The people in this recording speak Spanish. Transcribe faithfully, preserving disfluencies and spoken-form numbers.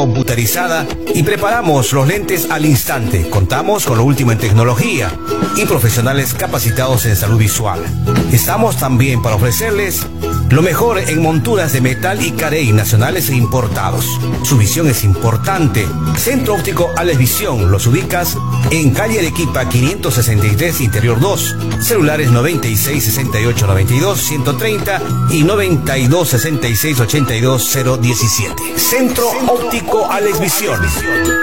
computarizada y preparamos los lentes al instante. Contamos con lo último en tecnología y profesionales capacitados en salud visual. Estamos también para ofrecerles lo mejor en monturas de metal y carey nacionales e importados. Su visión es importante. Centro Óptico Alex Visión. Los ubicas en calle Arequipa quinientos sesenta y tres, interior dos. Celulares noventa y seis, sesenta y ocho, noventa y dos, ciento treinta y noventa y dos, sesenta y seis, ochenta y dos, cero diecisiete. Centro Óptico Alex Visión.